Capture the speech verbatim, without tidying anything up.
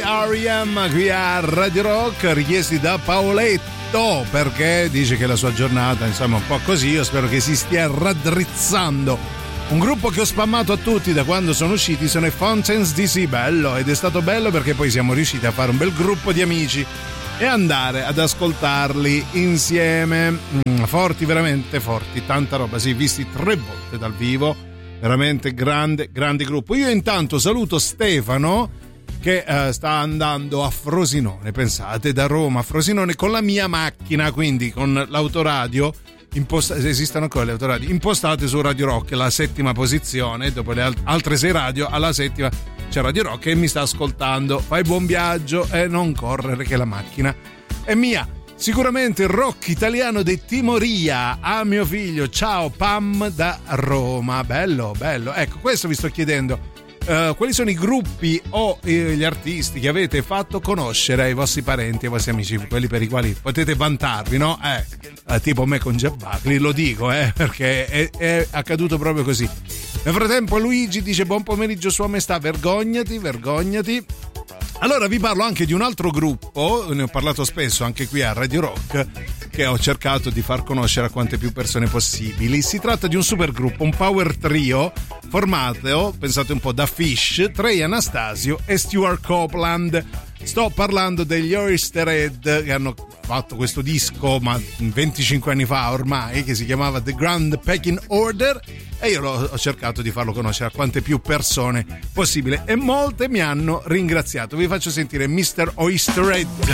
R E M qui a Radio Rock, richiesti da Paoletto perché dice che la sua giornata insomma è un po' così. Io spero che si stia raddrizzando. Un gruppo che ho spammato a tutti da quando sono usciti sono i Fountains D C. Bello, ed è stato bello perché poi siamo riusciti a fare un bel gruppo di amici e andare ad ascoltarli insieme. Mm, forti, veramente forti, tanta roba. Sì, visti tre volte dal vivo, veramente grande, grande gruppo. Io intanto saluto Stefano che uh, sta andando a Frosinone, pensate, da Roma a Frosinone con la mia macchina, quindi con l'autoradio imposta- esistono ancora le autoradio impostate su Radio Rock, la settima posizione, dopo le alt- altre sei radio alla settima c'è Radio Rock e mi sta ascoltando. Fai buon viaggio e non correre che la macchina è mia. Sicuramente il rock italiano di Timoria a mio figlio. Ciao Pam da Roma. Bello, bello. Ecco, questo vi sto chiedendo. Uh, quali sono i gruppi o eh, gli artisti che avete fatto conoscere ai vostri parenti, ai vostri amici, quelli per i quali potete vantarvi, no? Eh, eh, tipo me con Jeff Buckley, lo dico, eh, perché è, è accaduto proprio così. Nel frattempo Luigi dice buon pomeriggio sua maestà, vergognati, vergognati. Allora vi parlo anche di un altro gruppo, ne ho parlato spesso anche qui a Radio Rock, che ho cercato di far conoscere a quante più persone possibili. Si tratta di un supergruppo, un power trio formato, pensate un po', da Fish, Trey Anastasio e Stuart Copeland. Sto parlando degli Oysterhead, che hanno fatto questo disco ma venticinque anni fa ormai, che si chiamava The Grand Pecking Order, e io ho cercato di farlo conoscere a quante più persone possibile e molte mi hanno ringraziato. Vi faccio sentire mister Oysterhead.